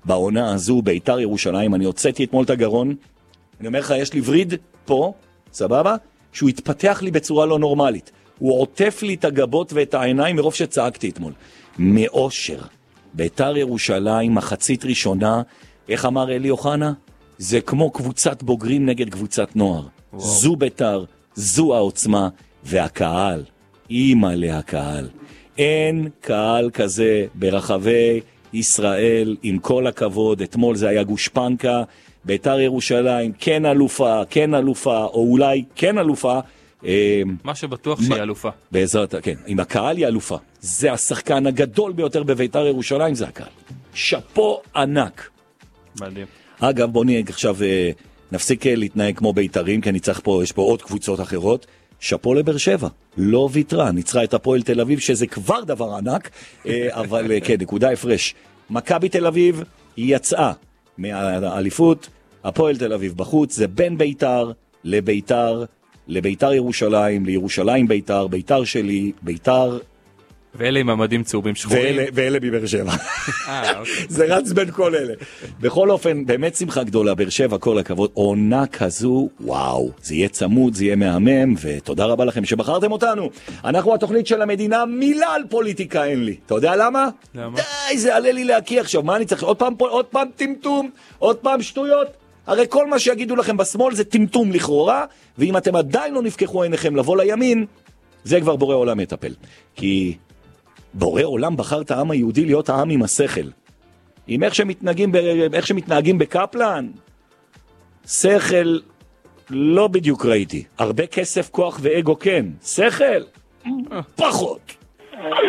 בעונה הזו, ביתר ירושלים, אני הוצאתי אתמול את הגרון, אני אומר לך, יש לי וריד פה, סבבה? שהוא התפתח לי בצורה לא נורמלית. הוא עוטף לי את הגבות ואת העיניים מרוב שצעקתי אתמול. מאושר. ביתר ירושלים, מחצית ראשונה, איך אמר אלי אוחנה? זה כמו קבוצת בוגרים נגד קבוצת נוער. זו ביתר, זו העוצמה, והקהל, אימא להקהל. אין קהל כזה ברחבי ישראל, עם כל הכבוד, אתמול זה היה גושפנקה, ביתר ירושלים, כן אלופה, או אולי כן אלופה. מה שבטוח שהיא אלופה. בעזרת, כן, עם הקהל היא אלופה. זה השחקן הגדול ביותר בביתר ירושלים, זה הקהל. שפו ענק. מדהים. אגב, בוא נהיה עכשיו, נפסיק להתנהג כמו ביתרים, כי אני צריך פה, יש פה עוד קבוצות אחרות. שפו לבאר שבע, לא ויתרה, ניצחה את הפועל תל אביב, שזה כבר דבר ענק, אבל כן, נקודה הפרש. מכבי תל אביב, היא יצאה מהאליפות, הפועל תל אביב בחוץ, זה בין ביתר לביתר ירושלים, לירושלים ביתר, ביתר שלי, ביתר... ואלה עם המדים צהובים שחורים. ואלה מבאר שבע. אוקיי. זה רץ בין כל אלה. בכל אופן, באמת שמחה גדולה, באר שבע, כל הכבוד. עונה כזו, וואו, זה יהיה צמוד, זה יהיה מהמם, ותודה רבה לכם שבחרתם אותנו. אנחנו התוכנית של המדינה, מילה על פוליטיקה אין לי. אתה יודע למה? למה? די, זה עלה לי להקיא עכשיו. מה אני צריך? עוד פעם טמטום, עוד פעם שטויות. הרי כל מה שיגידו לכם בשמאל זה טמטום לכאורה, ואם אתם עדיין לא נפקחו עיניכם לבוא לימין, זה כבר בורא עולם יטפל. כי בורא עולם בחר את העם היהודי להיות העם עם השכל. עם איך שמתנהגים בקפלן, שכל לא בדיוק ראיתי. הרבה כסף, כוח ואגו כן. שכל פחות.